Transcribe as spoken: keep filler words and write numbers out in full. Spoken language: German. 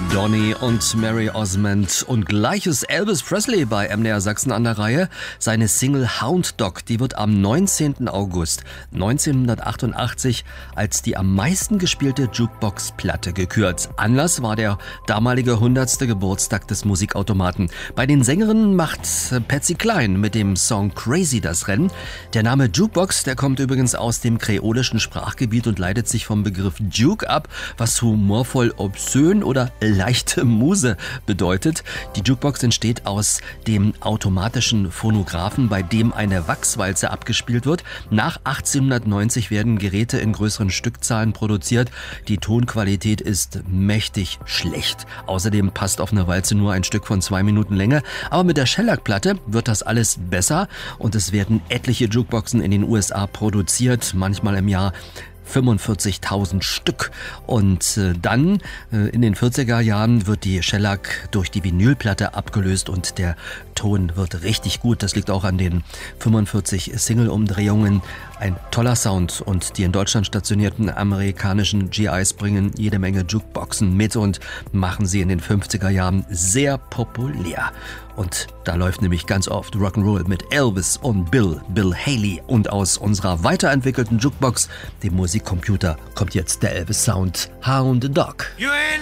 Donny und Mary Osmond und gleiches Elvis Presley bei M D R Sachsen an der Reihe. Seine Single Hound Dog, die wird am neunzehnten August neunzehnhundertachtundachtzig als die am meisten gespielte Jukebox-Platte gekürt. Anlass war der damalige hundertste Geburtstag des Musikautomaten. Bei den Sängerinnen macht Patsy Cline mit dem Song Crazy das Rennen. Der Name Jukebox, der kommt übrigens aus dem kreolischen Sprachgebiet und leitet sich vom Begriff Juke ab, was humorvoll obszön oder leichte Muse bedeutet. Die Jukebox entsteht aus dem automatischen Phonographen, bei dem eine Wachswalze abgespielt wird. Nach achtzehnhundertneunzig werden Geräte in größeren Stückzahlen produziert. Die Tonqualität ist mächtig schlecht. Außerdem passt auf eine Walze nur ein Stück von zwei Minuten Länge. Aber mit der Shellac-Platte wird das alles besser und es werden etliche Jukeboxen in den U S A produziert, manchmal im Jahr fünfundvierzigtausend Stück. Und äh, dann äh, in den vierziger Jahren wird die Shellac durch die Vinylplatte abgelöst und der Ton wird richtig gut. Das liegt auch an den fünfundvierzig Single-Umdrehungen. Ein toller Sound und die in Deutschland stationierten amerikanischen G Is bringen jede Menge Jukeboxen mit und machen sie in den fünfziger Jahren sehr populär. Und da läuft nämlich ganz oft Rock'n'Roll mit Elvis und Bill, Bill Haley. Und aus unserer weiterentwickelten Jukebox, dem Musikcomputer, kommt jetzt der Elvis-Sound Hound Dog. You ain't